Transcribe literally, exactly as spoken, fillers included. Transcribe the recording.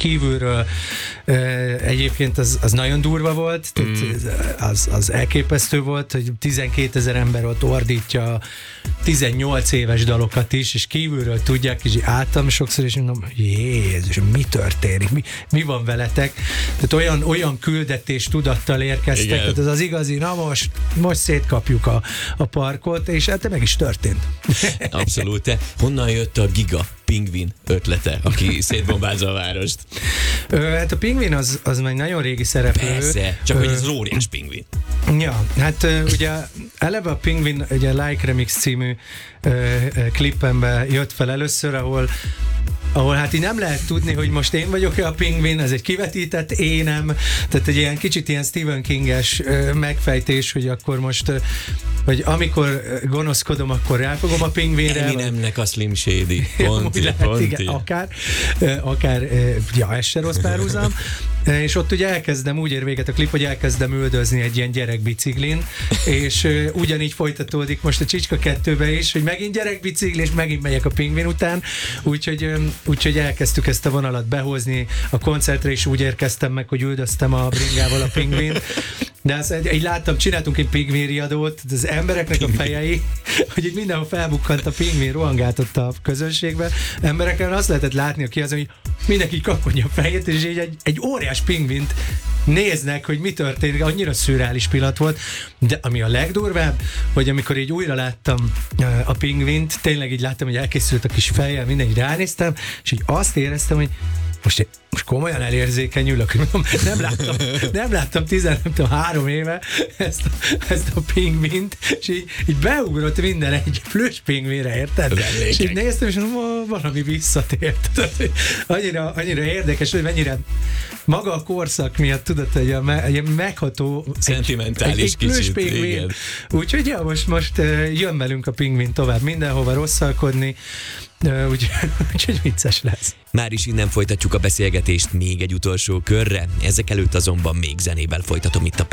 kívülről egyébként az, az nagyon durva volt, tehát az, az elképesztő volt, hogy tizenkétezer ember ott ordítja tizennyolc éves dalokat is, és kívülről tudják, és álltam sokszor, és mondom, Jézus, mi történik? Mi, mi van veletek? Tehát olyan, olyan küldetés tudattal érkeztek, igen. tehát ez az igazi, na most, most szétkapjuk a, a parkot, és hát meg is történt. Abszolút. Te honnan jött a Giga Pingvin ötlete, aki szétbombázza a várost? Ö, hát a Pingvin az, az meg nagyon régi szereplő. Persze, csak hogy ez az óriás pingvin. Ja, hát ö, ugye eleve a Pingvin ugye Like Remix című ö, ö, klipemben jött fel először, ahol ahol hát így nem lehet tudni, hogy most én vagyok-e a Pingvin, ez egy kivetített énem, tehát egy ilyen kicsit ilyen Stephen King-es ö, megfejtés, hogy akkor most, ö, hogy amikor gonoszkodom, akkor ráfogom a Pingvinre. Eminemnek a Slim Shady. Ponti, lehet, ponti. igen, akár, ö, akár, ö, ja, ez se rossz párhuzam. És ott ugye elkezdem, úgy ér véget a klip, hogy elkezdem üldözni egy ilyen gyerekbiciklin, és uh, ugyanígy folytatódik most a Csicska kettőbe is, hogy megint gyerekbicikli, és megint megyek a Pingvin után, úgyhogy, um, úgyhogy elkezdtük ezt a vonalat behozni, a koncertre is úgy érkeztem meg, hogy üldöztem a bringával a Pingvin, de azt így láttam, csináltunk egy Pingvin riadót, az embereknek a fejei, hogy így mindenhol felbukkant a Pingvin, rohangáltott a közönségbe, embereken azt lehetett látni, aki az, hogy mindenki kaponja a fejét, és így egy, egy óriás Pingvint néznek, hogy mi történik, annyira szürreális pillanat volt, de ami a legdurvább, hogy amikor így újra láttam a Pingvint, tényleg így láttam, hogy elkészült a kis fejjel, minden így ránéztem, és így azt éreztem, hogy most, most komolyan elérzékenyülök, nem láttam, nem láttam tizenhárom éve ezt a, ezt a Pingvint, és így, így beugrott minden egy plüss Pingvinre, érted? És így néztem, és mondom, valami visszatért. Annyira, annyira érdekes, hogy mennyire maga a korszak miatt, tudod, hogy a me, egy megható szentimentális egy, egy kicsit, Pingvin. Úgyhogy ja, most, most jön velünk a Pingvin tovább mindenhova rosszalkodni, úgyhogy úgy, vicces lesz. Már is innen folytatjuk a beszélgetést még egy utolsó körre, ezek előtt azonban még zenével folytatom itt a